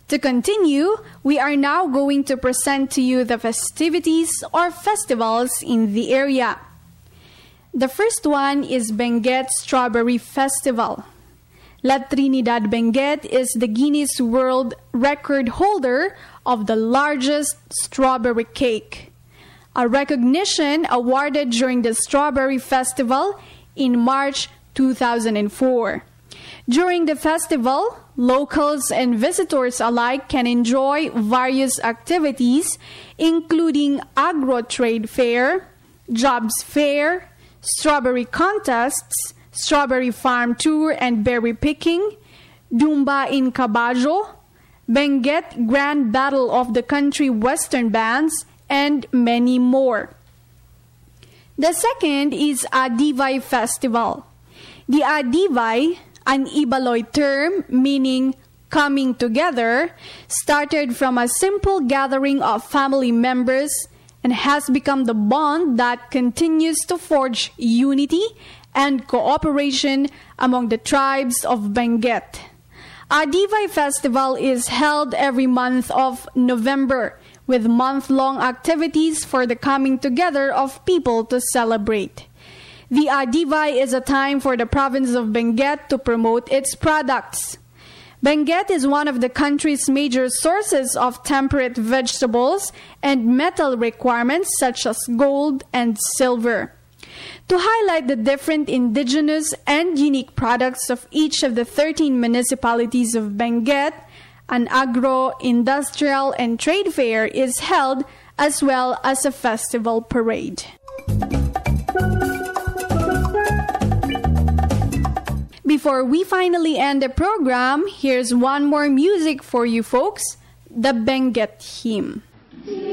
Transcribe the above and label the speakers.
Speaker 1: To continue, we are now going to present to you the festivities or festivals in the area. The first one is Benguet Strawberry Festival. La Trinidad Benguet is the Guinness World Record holder of the largest strawberry cake, a recognition awarded during the Strawberry Festival in March 2004. During the festival, locals and visitors alike can enjoy various activities, including agro-trade fair, jobs fair, strawberry contests, strawberry farm tour and berry picking, Dumba in Caballo, Benguet Grand Battle of the Country Western Bands, and many more. The second is Adivay Festival. The Adivay, an Ibaloy term meaning coming together, started from a simple gathering of family members and has become the bond that continues to forge unity and cooperation among the tribes of Benguet. Adivay Festival is held every month of November, with month-long activities for the coming together of people to celebrate. The Adivay is a time for the province of Benguet to promote its products. Benguet is one of the country's major sources of temperate vegetables and metal requirements such as gold and silver. To highlight the different indigenous and unique products of each of the 13 municipalities of Benguet, an agro-industrial and trade fair is held as well as a festival parade. Before we finally end the program, here's one more music for you folks, the Benguet Hymn.